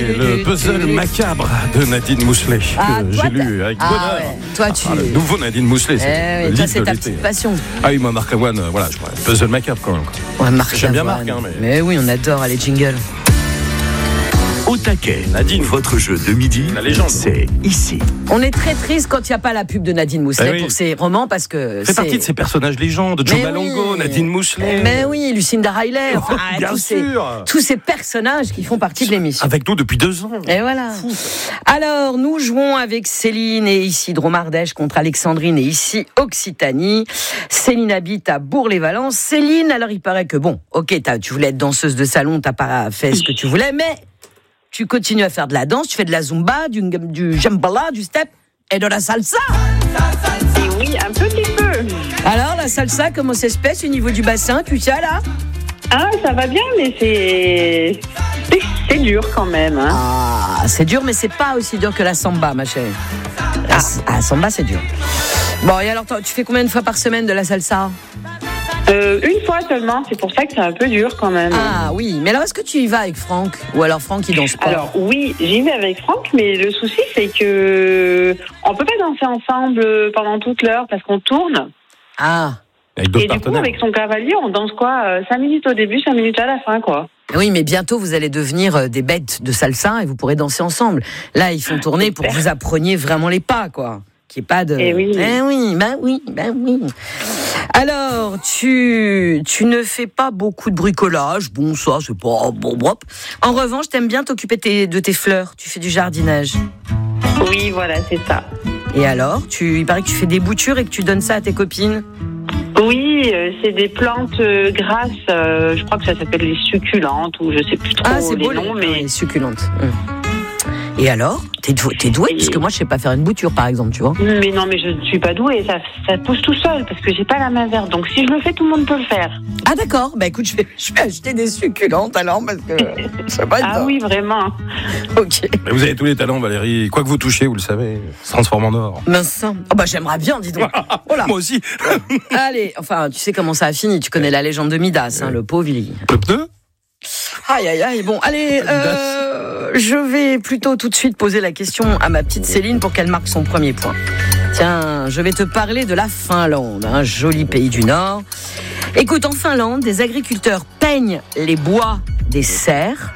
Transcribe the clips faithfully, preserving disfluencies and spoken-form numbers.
le puzzle macabre de Nadine Mousselet, Ah, que toi, j'ai lu t'as- avec Ah, bonheur. ouais. Toi, tu- Ah, le nouveau Nadine Mousselet, c'est Eh le oui, toi, livre c'est de ta l'été. petite passion. Ah oui, moi, Marc Lavoine, euh, voilà, je crois, puzzle macabre quand même. Ouais, Marc J'aime bien Lavoine. Marc, hein, mais- mais oui, on adore les jingles. Au taquet, Nadine. votre jeu de midi, La légende. c'est ici. On est très triste quand il n'y a pas la pub de Nadine Mousselet Eh oui. pour ses romans parce que fait c'est... partie de ces personnages légendes, Joe Mais Malongo, oui. Nadine Mousselet. Mais oui, Lucinda Riley, enfin, Bien tous, ces, sûr. tous ces personnages qui font partie de l'émission. Avec nous depuis deux ans. Et voilà. Alors, nous jouons avec Céline et ici Dromardèche contre Alexandrine et ici Occitanie. Céline habite à Bourg-les-Valence. Céline, alors il paraît que bon, ok, t'as- tu voulais être danseuse de salon, t'as pas fait ce que tu voulais, mais tu continues à faire de la danse, tu fais de la zumba, du, du jambala, du step et de la salsa. Et oui, un petit peu. Alors, la salsa, comment ça se passe au niveau du bassin, tu sais là? Ah, ça va bien, mais c'est c'est, c'est dur quand même. Hein. Ah, c'est dur, mais c'est pas aussi dur que la samba, ma chérie. La, ah, la samba, c'est dur. Bon, et alors, toi, tu fais combien de fois par semaine de la salsa? Euh, une fois seulement, c'est pour ça que c'est un peu dur quand même. Ah oui, mais alors est-ce que tu y vas avec Franck? Ou alors Franck, il danse pas? Alors oui, j'y vais avec Franck, mais le souci c'est que on peut pas danser ensemble pendant toute l'heure parce qu'on tourne. Ah, Avec Et d'autres du coup, partenaires. avec son cavalier, on danse quoi cinq minutes au début, cinq minutes à la fin, quoi. oui, mais bientôt, vous allez devenir euh, des bêtes de salsa et vous pourrez danser ensemble. Là, ils font tourner pour que vous appreniez vraiment les pas, quoi. Qu'il n'y ait pas de... Eh oui. Eh oui, ben oui, ben oui. Alors, tu, tu ne fais pas beaucoup de bricolage. Bon, ça, c'est pas... Bon, hop. En revanche, t'aimes bien t'occuper tes- de tes fleurs. Tu fais du jardinage. Oui, voilà, c'est ça. Et alors, tu, il paraît que tu fais des boutures et que tu donnes ça à tes copines. Oui, euh, c'est des plantes euh, grasses, euh, je crois que ça s'appelle les succulentes, ou je sais plus trop Ah, c'est les beau, noms, les, mais... les succulentes. Hum. Et alors, t'es doué, t'es doué parce que moi, je sais pas faire une bouture, par exemple, tu vois. Mais non, mais je ne suis pas douée, ça, ça pousse tout seul, parce que j'ai pas la main verte. Donc si je le fais, tout le monde peut le faire. Ah d'accord, bah écoute, je vais, je vais acheter des succulentes alors, parce que je sais pas. Ah oui, vraiment. Ok. Mais vous avez tous les talents, Valérie. Quoi que vous touchez, vous le savez, se transforme en or. Mince. Oh bah j'aimerais bien, dis donc. Oh là. Moi aussi. Allez, enfin, tu sais comment ça a fini, tu connais la légende de Midas, hein, le pauvre, il... Le pneu. Aïe, aïe, aïe. Bon, allez, euh, je vais plutôt tout de suite poser la question à ma petite Céline pour qu'elle marque son premier point. Tiens, je vais te parler de la Finlande, un joli pays du Nord. Écoute, en Finlande, des agriculteurs peignent les bois des serres.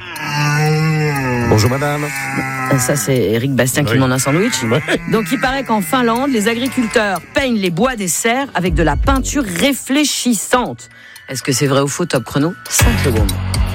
Bonjour madame. Ça, c'est Eric Bastien qui Oui. demande un sandwich. Ouais. Donc, il paraît qu'en Finlande, les agriculteurs peignent les bois des serres avec de la peinture réfléchissante. Est-ce que c'est vrai ou faux, top chrono? cinq secondes.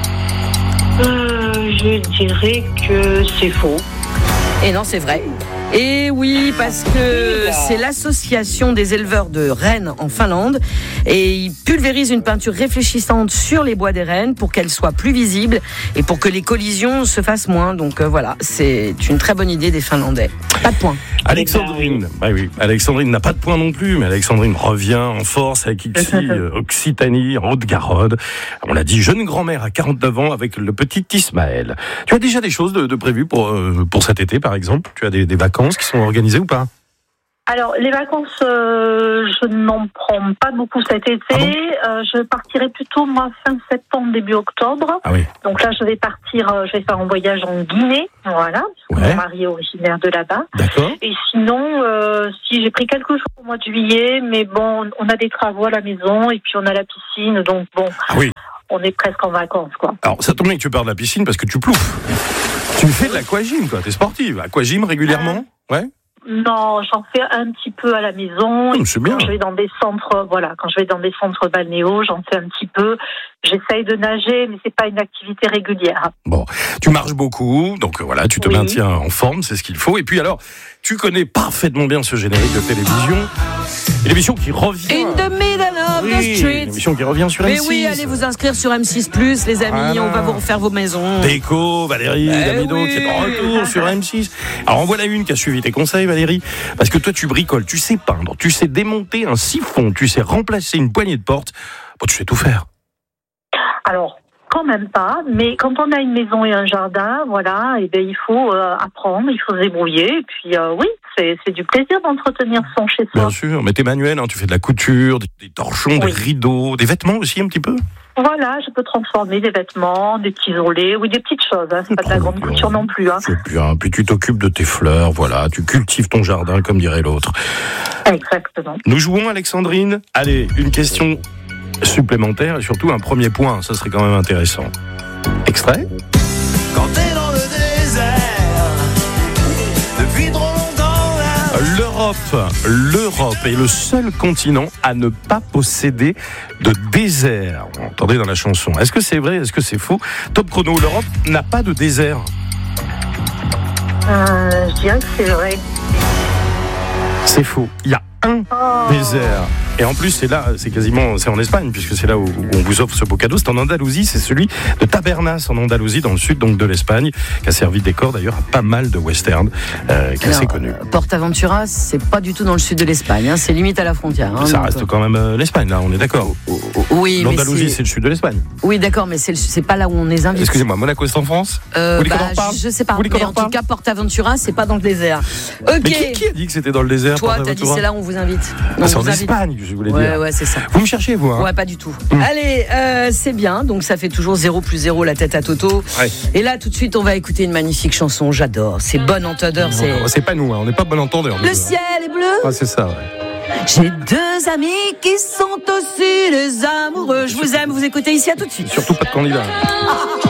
Euh, je dirais que c'est faux. Et non, c'est vrai. Et oui, parce que c'est l'association des éleveurs de rennes en Finlande et ils pulvérisent une peinture réfléchissante sur les bois des rennes pour qu'elles soient plus visibles et pour que les collisions se fassent moins. Donc euh, voilà, c'est une très bonne idée des Finlandais. Pas de point. Alexandrine, bah oui, Alexandrine n'a pas de point non plus, mais Alexandrine revient en force avec Ixi, euh, Occitanie, en Haute-Garonne. On l'a dit, jeune grand-mère à quarante-neuf ans avec le petit Ismaël. Tu as déjà des choses de, de prévues pour, euh, pour cet été, par exemple? Tu as des, des vacances qui sont organisées ou pas? Alors, les vacances, euh, je n'en prends pas beaucoup cet été. Ah bon euh, je partirai plutôt, moi, fin septembre, début octobre. Ah oui. Donc là, je vais partir, euh, je vais faire un voyage en Guinée, voilà, parce que Ouais. mon mari est originaire de là-bas. D'accord. Et sinon, euh, si j'ai pris quelques jours au mois de juillet, mais bon, on a des travaux à la maison et puis on a la piscine, donc bon, Ah oui. on est presque en vacances, quoi. Alors, ça tombe bien que tu parles de la piscine parce que tu plouffes. Tu fais de l'aquagym, quoi. T'es sportive. Aquagym régulièrement? Ouais. Non, j'en fais un petit peu à la maison. Mmh, Et c'est quand bien. je vais dans des centres, voilà, quand je vais dans des centres balnéaux, j'en fais un petit peu. J'essaye de nager, mais c'est pas une activité régulière. Bon, tu marches beaucoup, donc euh, voilà, tu te Oui. maintiens en forme, c'est ce qu'il faut. Et puis alors, tu connais parfaitement bien ce générique de télévision. Une émission qui revient. In the middle of Oui, the une street. émission qui revient sur Mais M six. oui, allez vous inscrire sur M six plus, les amis, Voilà. on va vous refaire vos maisons. Déco, Valérie, Eh Damido, oui. qui est de retour sur M six. Alors en voilà une qui a suivi tes conseils, Valérie, parce que toi tu bricoles, tu sais peindre, tu sais démonter un siphon, tu sais remplacer une poignée de porte. Bon, tu sais tout faire. Alors, quand même pas, mais quand on a une maison et un jardin, voilà, et ben il faut euh, apprendre, il faut se débrouiller. Et puis euh, oui, c'est, c'est du plaisir d'entretenir son chez soi. Bien sûr, mais t'es manuel, hein, tu fais de la couture, des, des torchons, des Oui. rideaux, des vêtements aussi un petit peu. Voilà, je peux transformer des vêtements, des petits isolés, oui, des petites choses. Hein. C'est pas de la grande couture non plus. Hein. C'est bien. Puis tu t'occupes de tes fleurs, voilà. Tu cultives ton jardin, comme dirait l'autre. Exactement. Nous jouons, Alexandrine. Allez, une question supplémentaire et surtout un premier point. Ça serait quand même intéressant. Extrait. Quand t'es dans le désert, depuis trop longtemps là. L'Europe, l'Europe est le seul continent à ne pas posséder de désert. Vous entendez dans la chanson. Est-ce que c'est vrai? Est-ce que c'est faux? Top chrono, l'Europe n'a pas de désert. Euh, je dirais que c'est vrai. C'est faux. Il y a un Oh. désert. Et en plus, c'est là, c'est quasiment, c'est en Espagne, puisque c'est là où, où on vous offre ce beau cadeau. C'est en Andalousie, c'est celui de Tabernas, en Andalousie, dans le sud donc de l'Espagne, qui a servi de décor d'ailleurs à pas mal de westerns, euh, qui est assez connu. Portaventura, c'est pas du tout dans le sud de l'Espagne, hein, c'est limite à la frontière. Hein, Ça donc, reste quand même euh, l'Espagne, là, on est d'accord. Oui, mais L'Andalousie, c'est... c'est le sud de l'Espagne. Oui, d'accord, mais c'est, le... c'est pas là où on les invite. Excusez-moi, Monaco, c'est en France? Euh, Vous voulez bah, qu'on en reparle je sais pas, Vous voulez qu'on mais en en tout reparle cas, Portaventura, c'est pas dans le désert. Ok. Mais qui, qui a dit que c'était dans le désert? Toi, t'as dit Portaventura c'est là où on vous invite. Ah, Non, c'est on en vous invite. Espagne, je voulais Ouais, dire. ouais, c'est ça. Vous me cherchez, vous, hein? Ouais, pas du tout. Mmh. Allez, euh, c'est bien, donc ça fait toujours zéro plus zéro la tête à Toto. Ouais. Et là, tout de suite, on va écouter une magnifique chanson, j'adore. C'est Bonne Entendeur, c'est... Oh, c'est pas nous, hein, on n'est pas bon entendeur. nous, Le hein. ciel est bleu. Ah, c'est ça, ouais. J'ai deux amis qui sont aussi des amoureux. Je vous aime, vous écoutez ici, à tout de suite. Surtout pas de candidat.